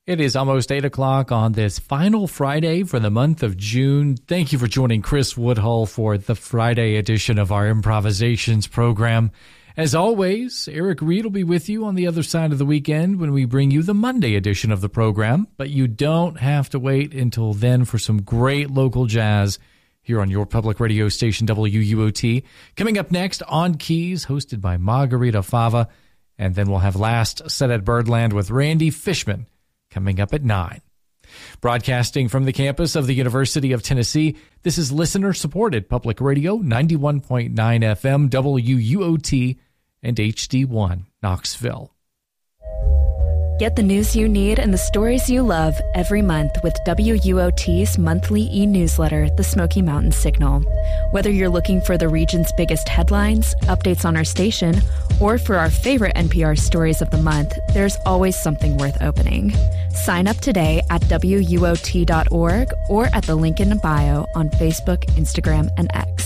It is almost 8 o'clock on this final Friday for the month of June. Thank you for joining Chris Woodhull for the Friday edition of our Improvisations program. As always, Eric Reed will be with you on the other side of the weekend when we bring you the Monday edition of the program. But you don't have to wait until then for some great local jazz here on your public radio station, WUOT. Coming up next, On Keys, hosted by Margarita Fava. And then we'll have Last Set at Birdland with Randy Fishman coming up at 9. Broadcasting from the campus of the University of Tennessee, this is listener-supported public radio, 91.9 FM, WUOT, and HD1, Knoxville. Get the news you need and the stories you love every month with WUOT's monthly e-newsletter, The Smoky Mountain Signal. Whether you're looking for the region's biggest headlines, updates on our station, or for our favorite NPR stories of the month, there's always something worth opening. Sign up today at WUOT.org or at the link in the bio on Facebook, Instagram, and X.